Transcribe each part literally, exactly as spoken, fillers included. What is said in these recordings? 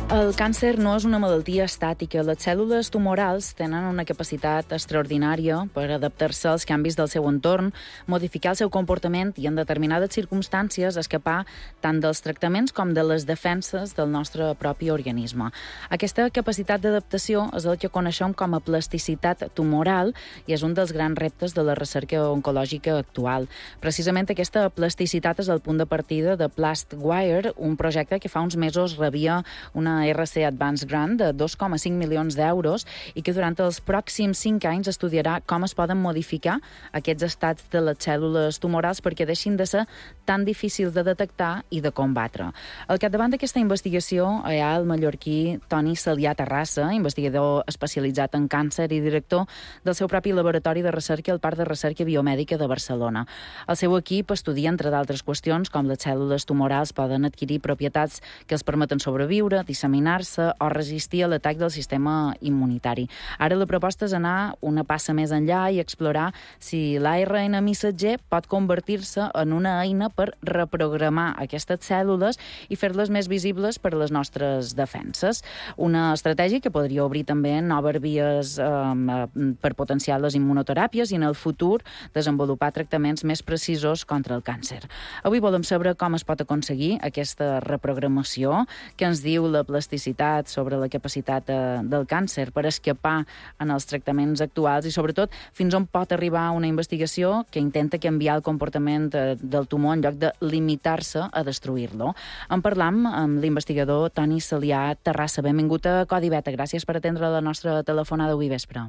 El càncer no és una malaltia estàtica. Les cèl·lules tumorals tenen una capacitat extraordinària per adaptar-se als canvis del seu entorn, modificar el seu comportament i, en determinades circumstàncies, escapar tant dels tractaments com de les defenses del nostre propi organisme. Aquesta capacitat d'adaptació és el que coneixem com a plasticitat tumoral i és un dels grans reptes de la recerca oncològica actual. Precisament aquesta plasticitat és el punt de partida de PlastWire, un projecte que fa uns mesos rebia una R C Advanced Grant de dos coma cinc milions d'euros i que durant els pròxims cinc anys estudiarà com es poden modificar aquests estats de les cèl·lules tumorals perquè deixin de ser tan difícils de detectar i de combatre. Al capdavant d'aquesta investigació hi ha el mallorquí Toni Celià Terrassa, investigador especialitzat en càncer i director del seu propi laboratori de recerca al Parc de Recerca Biomèdica de Barcelona. El seu equip estudia, entre d'altres qüestions, com les cèl·lules tumorals poden adquirir propietats que els permeten sobreviure, disseminar-se o resistir a l'atac del sistema immunitari. Ara la proposta és anar una passa més enllà i explorar si l'A R N missatger pot convertir-se en una eina per reprogramar aquestes cèl·lules i fer-les més visibles per a les nostres defenses. Una estratègia que podria obrir també noves vies eh, per potenciar les immunoteràpies i en el futur desenvolupar tractaments més precisos contra el càncer. Avui volem saber com es pot aconseguir aquesta reprogramació, que ens diu la plasticitat sobre la capacitat de, del càncer per escapar en els tractaments actuals i, sobretot, fins on pot arribar una investigació que intenta canviar el comportament de, del tumor en lloc de limitar-se a destruir-lo. En parlam amb l'investigador Toni Celià Terrassa. Benvingut a Codi Beta. Gràcies per atendre la nostra telefonada avui vespre.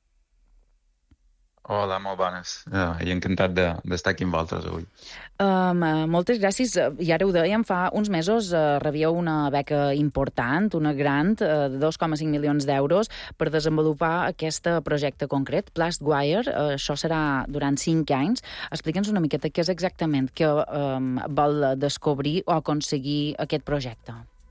Hola, molt bones. Uh, I encantat d'estar de, aquí amb vosaltres avui. Um, uh, moltes gràcies. I ara ho dèiem, fa uns mesos uh, rebíeu una beca important, una grant uh, de dos coma cinc milions d'euros per desenvolupar aquest projecte concret, PlastWire. Uh, això serà durant cinc anys. Explica'ns una miqueta què és exactament que um, vol descobrir o aconseguir aquest projecte.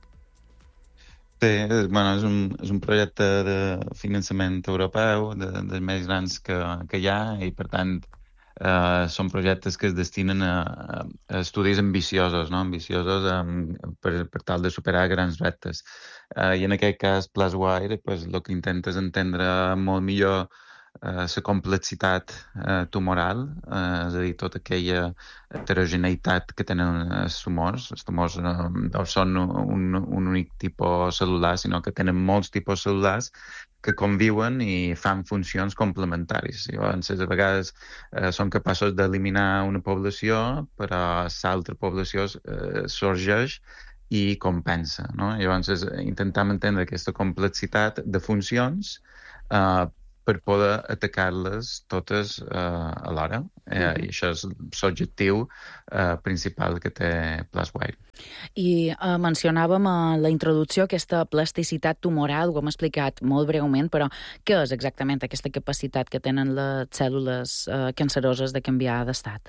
Sí, bueno, és, un, és un projecte de finançament europeu, de, dels més grans que, que hi ha, i per tant eh, són projectes que es destinen a, a estudis ambiciosos, no? ambiciosos um, per, per tal de superar grans reptes. Eh, I en aquest cas, PlastWire, pues, el que intenta és entendre molt millor la uh, complexitat uh, tumoral, uh, és a dir, tota aquella heterogeneïtat que tenen els tumors. Els tumors uh, no són un, un únic tipus cel·lular, sinó que tenen molts tipus cel·lulars que conviuen i fan funcions complementaris. Llavors, a vegades uh, són capaços d'eliminar una població, però l'altra població uh, sorgeix i compensa, no? Llavors, intentem entendre aquesta complexitat de funcions uh, per poder atacar-les totes eh, alhora. Eh, uh-huh. I això és l'objectiu eh, principal que té PlastWire. I eh, mencionàvem a la introducció aquesta plasticitat tumoral, ho hem explicat molt breument, però què és exactament aquesta capacitat que tenen les cèl·lules eh, canceroses de canviar d'estat?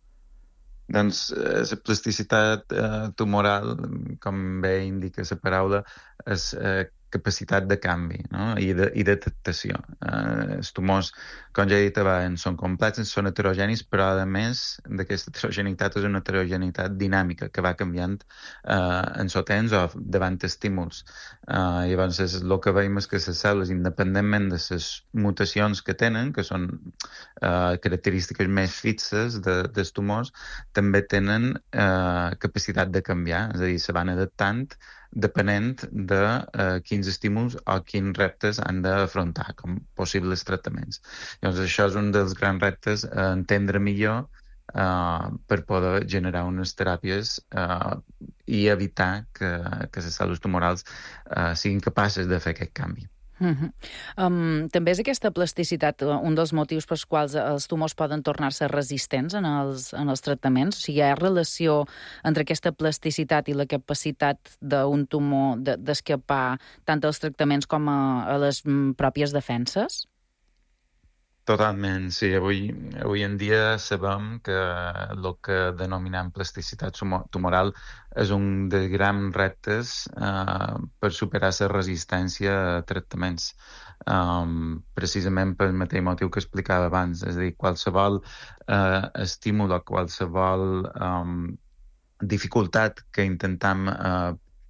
Doncs eh, la plasticitat eh, tumoral, com bé indica la paraula, és eh, capacitat de canvi, no? I, de, i d'adaptació. Eh, els tumors, com ja he dit abans, són complexos, són heterogenis, però a més d'aquesta heterogeneïtat és una heterogeneïtat dinàmica que va canviant eh, en el temps o davant estímuls. Eh, llavors, és, el que veiem és que les cèl·lules, independentment de les mutacions que tenen, que són eh, característiques més fixes de, dels tumors, també tenen eh, capacitat de canviar, és a dir, se van adaptant depenent de eh, quins estímuls o quins reptes han d'afrontar com possibles tractaments. Llavors, això és un dels grans reptes, eh, entendre millor eh, per poder generar unes teràpies eh, i evitar que, que les cèl·lules tumorals eh, siguin capaces de fer aquest canvi. Uh-huh. Um, també és aquesta plasticitat un dels motius pels quals els tumors poden tornar-se resistents en els, en els tractaments? O sigui, hi ha relació entre aquesta plasticitat i la capacitat d'un tumor de, d'escapar tant als tractaments com a, a les pròpies defenses? Totalment, sí. Avui, avui en dia sabem que el que denominem plasticitat tumoral és un dels grans reptes eh, per superar la resistència a tractaments. Um, precisament pel mateix motiu que explicava abans, és a dir, qualsevol eh, estímul o qualsevol um, dificultat que intentem eh,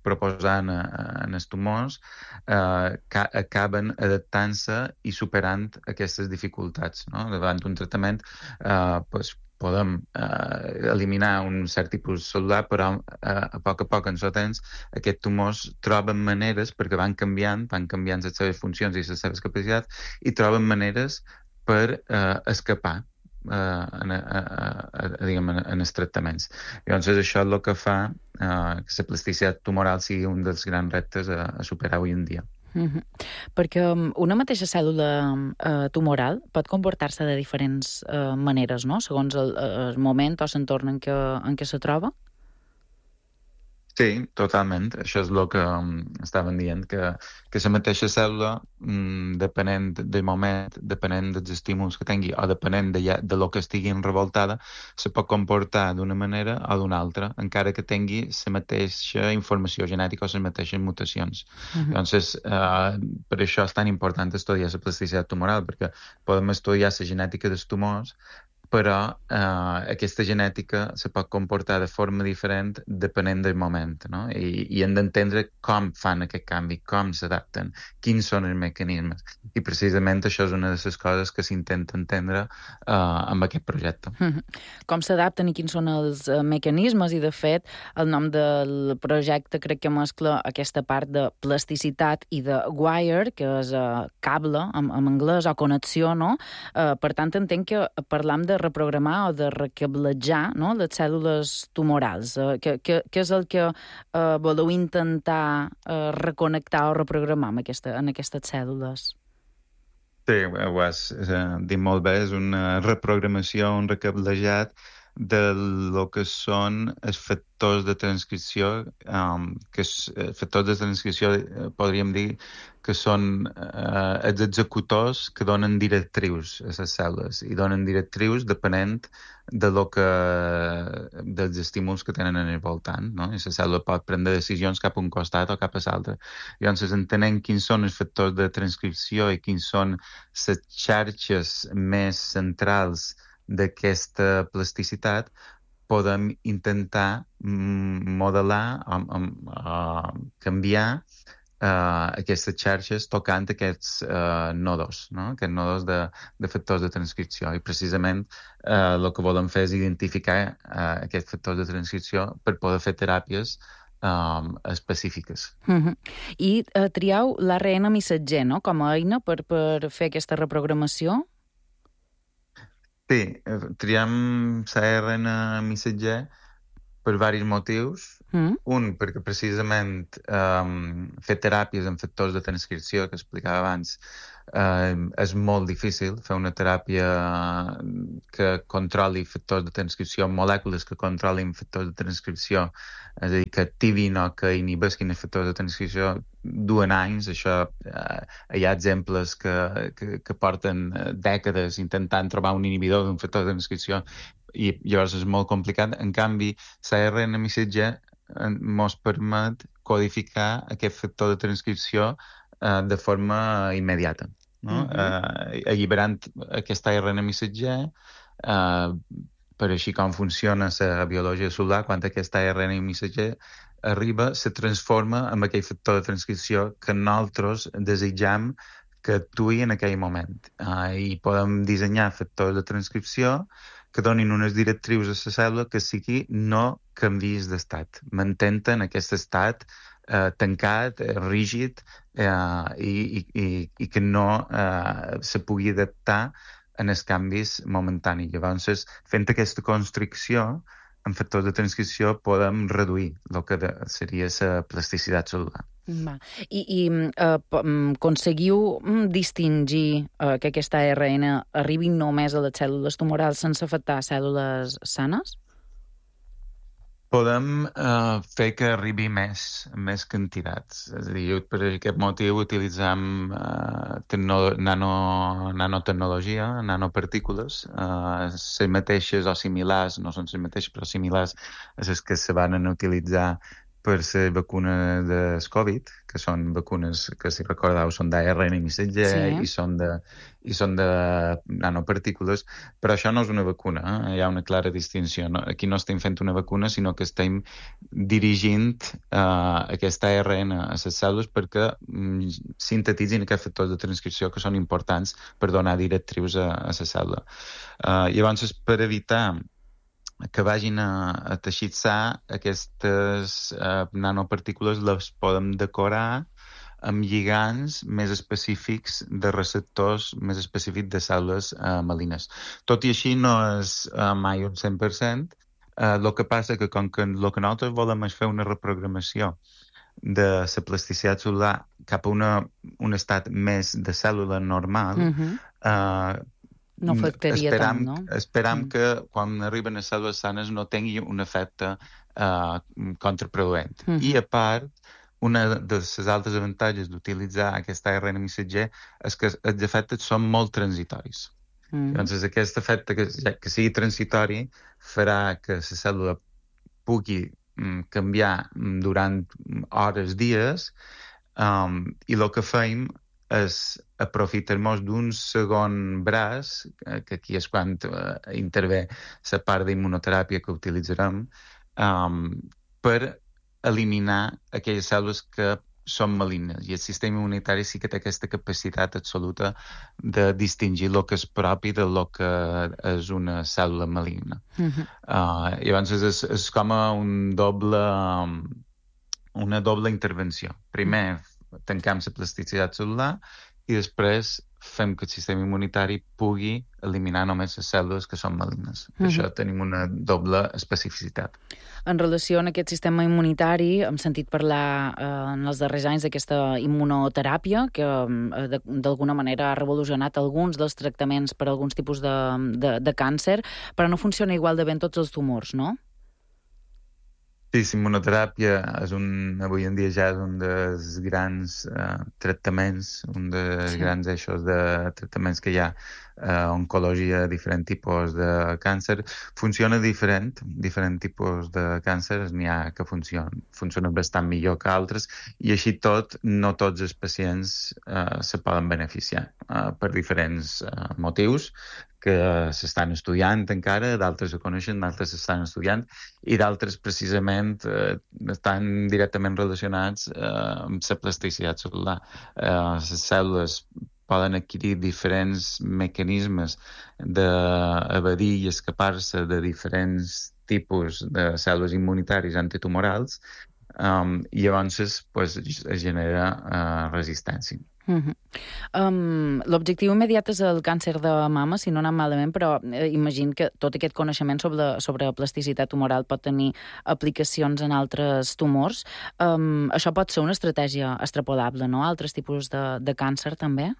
proposant en els tumors eh, ca acaben adaptant-se i superant aquestes dificultats, no? Davant d'un tractament eh, pues, podem eh, eliminar un cert tipus celular, però eh, a poc a poc, en el temps, aquests tumors troben maneres, perquè van canviant, van canviant les seves funcions i les seves capacitats, i troben maneres per eh, escapar eh, en, a, a, a, diguem, en, en els tractaments. Llavors, això és el que fa eh, que la plasticitat tumoral sigui un dels grans reptes a, a superar avui en dia. Mm -hmm. Perquè una mateixa cèl·lula eh, tumoral pot comportar-se de diferents eh, maneres, no? Segons el, el moment o l'entorn en què, en què se troba? Sí, totalment. Això és el que um, estaven dient, que, que la mateixa cèl·lula, um, depenent del moment, depenent dels estímuls que tingui o depenent de, ja, de lo que estigui revoltada, se pot comportar d'una manera o d'una altra, encara que tingui la mateixa informació genètica o les mateixes mutacions. Uh-huh. Llavors, uh, per això és tan important estudiar la plasticitat tumoral, perquè podem estudiar la genètica dels tumors, però eh, aquesta genètica se pot comportar de forma diferent depenent del moment, no? I, i hem d'entendre com fan aquest canvi, com s'adapten, quins són els mecanismes. I precisament això és una de les coses que s'intenta entendre eh, amb aquest projecte. Com s'adapten i quins són els uh, mecanismes, i de fet el nom del projecte crec que mescla aquesta part de plasticitat i de wire, que és uh, cable en, en anglès, o connexió, no? Uh, per tant, entenc que parlam de reprogramar o de recablejar, no?, les cèl·lules tumorals. Uh, què, què, què és el que uh, voleu intentar uh, reconnectar o reprogramar en, aquesta, en aquestes cèl·lules? Sí, ho has eh, dit molt bé, és una reprogramació, un recablejat de lo que són els factors de transcripció, um, que és, factors de transcripció eh, podríem dir que són eh, els executors que donen directrius a les cèl·lules, i donen directrius depenent de lo que, dels estímuls que tenen en el voltant, no? I la cèl·lula pot prendre decisions cap a un costat o cap a l'altre. Llavors, entenent quins són els factors de transcripció i quins són les xarxes més centrals d'aquesta plasticitat, podem intentar modelar o, o, o canviar uh, aquestes xarxes tocant aquests uh, nodos, no? Aquests nodos de, de factors de transcripció. I precisament uh, el que volem fer és identificar uh, aquests factors de transcripció per poder fer teràpies Um, específiques. Uh-huh. I uh, triau l'A R N missatger, no?, com a eina per, per fer aquesta reprogramació? Sí, triem l'A R N missatger per diversos motius. Mm. Un, perquè precisament um, fer teràpies amb factors de transcripció, que explicava abans, uh, és molt difícil. Fer una teràpia que controli factors de transcripció, molècules que controlin factors de transcripció, és a dir, que activin o que inhibisquin els factors de transcripció, duen anys. Això, uh, hi ha exemples que, que, que porten dècades intentant trobar un inhibidor d'un factor de transcripció, i llavors és molt complicat. En canvi, l'A R N missatger ens permet codificar aquest factor de transcripció uh, de forma immediata, no? Uh-huh. uh, alliberant aquest A R N missatger, uh, per així com funciona la biologia celular, quan aquest A R N missatger arriba, se transforma en aquell factor de transcripció que nosaltres desitjam que actuï en aquell moment. Uh, I podem dissenyar factors de transcripció que donin unes directrius a la cèl·lula que sigui no canvis d'estat, mantenten aquest estat eh, tancat, eh, rígid, eh, i, i, i que no eh, se pugui adaptar en els canvis momentanis. Llavors, fent aquesta constricció amb factors de transcripció podem reduir el que de, seria la plasticitat celular. Va. I, i uh, aconseguiu distingir uh, que aquesta A R N arribi només a les cèl·lules tumorals sense afectar cèl·lules sanes? Podem uh, fer que arribi més, més quantitats. És a dir, per aquest motiu utilitzem uh, tecno, nano, nanotecnologia, nanopartícules, uh, les mateixes o similars, no són les mateixes, però similars a les que se van utilitzar per les vacunes del Covid, que són vacunes que, si recordeu, són d'A R N missatger Sí. i són de, i són de nanopartícules, però això no és una vacuna, eh? Hi ha una clara distinció. No? Aquí no estem fent una vacuna, sinó que estem dirigint uh, aquest A R N a les cèl·lules perquè mm, sintetitzin aquests factors de transcripció que són importants per donar directrius a, a la cèl·lula. Uh, llavors, per evitar que vagin a, a teixit sa, aquestes eh, nanopartícules les podem decorar amb lligants més específics de receptors més específics de cèl·lules eh, malignes. Tot i així no és eh, mai un cent per cent. Eh, el que passa que com que el que nosaltres volem és fer una reprogramació de la plasticitat celular cap a una, un estat més de cèl·lula normal, Uh -huh. eh, No afectaria esperam, tant, no? esperam Mm. que quan arriben a cèl·lules sanes no tingui un efecte uh, contraproduent. Mm -hmm. I a part, una de les altres avantatges d'utilitzar aquest A R N missatger és que els efectes són molt transitoris. Mm -hmm. Llavors, aquest efecte que, que sigui transitori farà que la cèl·lula pugui mm, canviar durant hores, dies, um, i el que feim és aprofitar-nos d'un segon braç, que aquí és quan uh, intervé la part d'immunoteràpia que utilitzarem, um, per eliminar aquelles cèl·lules que són malignes. I el sistema immunitari sí que té aquesta capacitat absoluta de distingir el que és propi de lo que és una cèl·lula maligna. Uh-huh. Uh, llavors és, és com un doble, um, una doble intervenció. Primer, uh-huh. tancam la plasticitat celular i després fem que el sistema immunitari pugui eliminar només les cèl·lules que són malignes. Per uh-huh. això tenim una doble especificitat. En relació a aquest sistema immunitari, hem sentit parlar eh, en els darrers anys d'aquesta immunoteràpia, que eh, d'alguna manera ha revolucionat alguns dels tractaments per a alguns tipus de, de, de càncer, però no funciona igual de bé en tots els tumors, no? Sí, la immunoteràpia és un, avui en dia ja és un dels grans eh, tractaments, un dels sí. grans eixos de tractaments que hi ha a uh, oncologia, diferents tipus de càncer. Funciona diferent, diferents tipus de càncer, n'hi ha que funcionen, funcionen bastant millor que altres, i així tot, no tots els pacients uh, se poden beneficiar uh, per diferents uh, motius que s'estan estudiant encara, d'altres se coneixen, d'altres s'estan estudiant, i d'altres precisament eh, estan directament relacionats eh, amb la plasticitat celular. Eh, les cèl·lules poden adquirir diferents mecanismes d'evadir i escapar-se de diferents tipus de cèl·lules immunitàries antitumorals, um, i llavors pues, es genera uh, resistència. Uh-huh. Um, L'objectiu immediat és el càncer de mama, si no anem malament, però eh, imagino que tot aquest coneixement sobre, sobre plasticitat tumoral pot tenir aplicacions en altres tumors. Um, això pot ser una estratègia extrapolable, no?, a altres tipus de, de càncer també?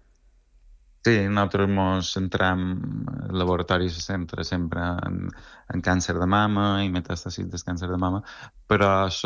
Sí, nosaltres ens centram, el laboratori se centra sempre en, en càncer de mama i metàstasis del càncer de mama, però